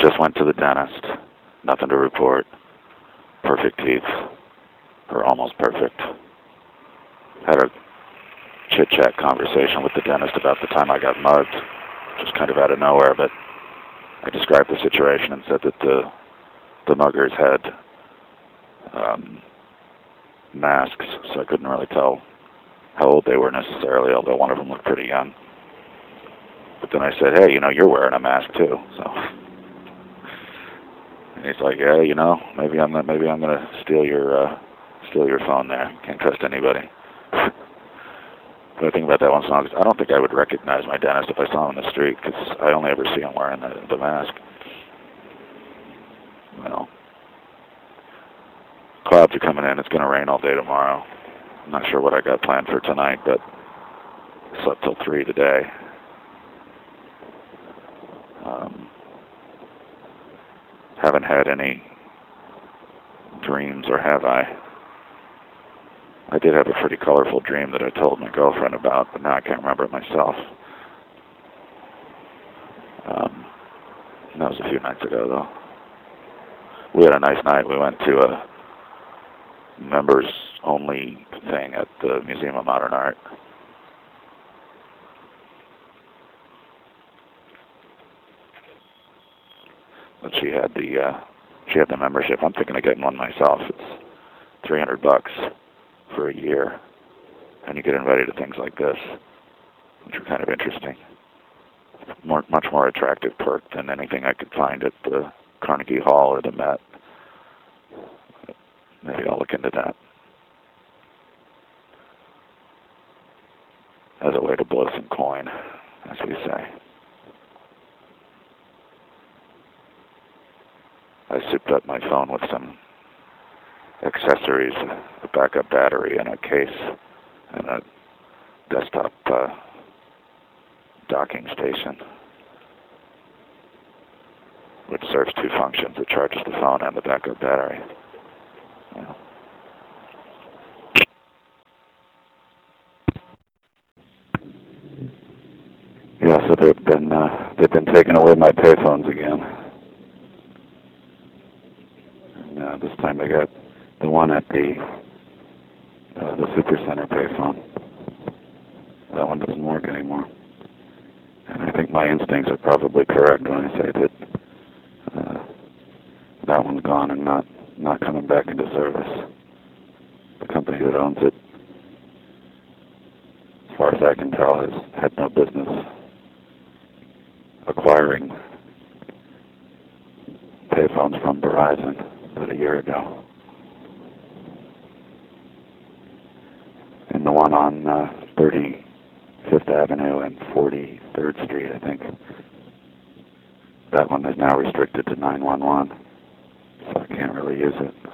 Just went to the dentist. Nothing to report. Perfect teeth. Or almost perfect. Had a chit-chat conversation with the dentist about the time I got mugged. Just kind of out of nowhere, but I described the situation and said that the muggers had masks, so I couldn't really tell how old they were necessarily, although one of them looked pretty young. But then I said, hey, you're wearing a mask too, so. And he's like, yeah, maybe I'm gonna steal your phone there. Can't trust anybody. But I think about that once in a while, 'cause I don't think I would recognize my dentist if I saw him in the street, because I only ever see him wearing the mask. Well, clouds are coming in. It's going to rain all day tomorrow. I'm not sure what I got planned for tonight, but I slept till 3 today. Haven't had any dreams, or have I? I did have a pretty colorful dream that I told my girlfriend about, but now I can't remember it myself. That was a few nights ago, though. We had a nice night. We went to a members-only thing at the Museum of Modern Art. But she had the membership. I'm thinking of getting one myself. It's $300 for a year, and you get invited to things like this, which are kind of interesting. Much more attractive perk than anything I could find at the Carnegie Hall or the Met. Maybe I'll look into that as a way to blow some coin, as we say. I souped up my phone with some accessories, a backup battery and a case, and a desktop docking station, which serves 2 functions. It charges the phone and the backup battery. Yeah. Yeah, so they've been taking away my payphones again. And, this time they got the one at the Supercenter payphone. That one doesn't work anymore. And I think my instincts are probably correct when I say that that one's gone and not coming back into service. The company that owns it, as far as I can tell, has had no business acquiring payphones from Verizon about a year ago. And the one on 35th Avenue and 43rd Street, I think, that one is now restricted to 911, so I can't really use it.